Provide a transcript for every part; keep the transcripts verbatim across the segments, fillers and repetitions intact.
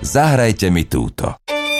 zahrajte mi túto.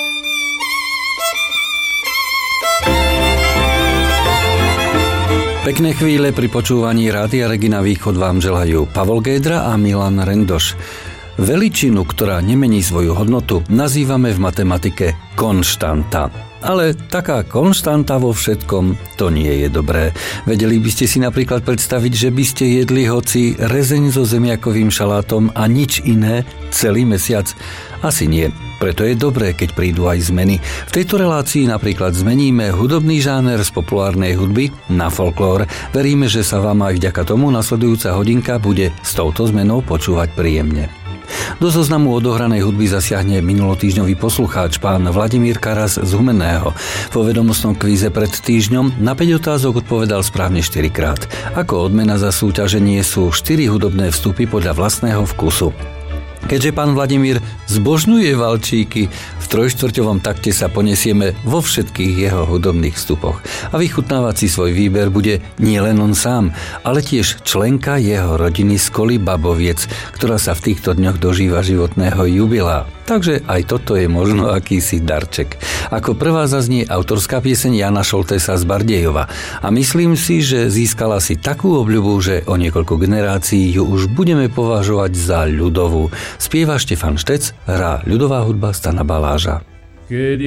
Pekné chvíle pri počúvaní Rádia Regina Východ vám želajú Pavol Gédra a Milan Rendoš. Veličinu, ktorá nemení svoju hodnotu, nazývame v matematike konštanta. Ale taká konštanta vo všetkom, to nie je dobré. Vedeli by ste si napríklad predstaviť, že by ste jedli hoci rezeň so zemiakovým šalátom a nič iné celý mesiac? Asi nie. Preto je dobré, keď prídu aj zmeny. V tejto relácii napríklad zmeníme hudobný žáner z populárnej hudby na folklór. Veríme, že sa vám aj vďaka tomu nasledujúca hodinka bude s touto zmenou počúvať príjemne. Do zoznamu odohranej hudby zasiahne minulotýždňový poslucháč pán Vladimír Karas z Humenného. Vo vedomostnom kvíze pred týždňom na päť otázok odpovedal správne štyrikrát. Ako odmena za súťaženie sú štyri hudobné vstupy podľa vlastného vkusu. Keďže pán Vladimír zbožňuje valčíky, v trojštvrťovom takte sa ponesieme vo všetkých jeho hudobných vstupoch. A vychutnávať si svoj výber bude nielen on sám, ale tiež členka jeho rodiny z Kolibaboviec, ktorá sa v týchto dňoch dožíva životného jubilea. Takže aj toto je možno akýsi darček. Ako prvá zaznie autorská pieseň Jana Šoltésa z Bardejova. A myslím si, že získala si takú obľubu, že o niekoľko generácií ju už budeme považovať za ľudovú. Spieva Štefan Štec, hrá ľudová hudba Stana Baláža. Keď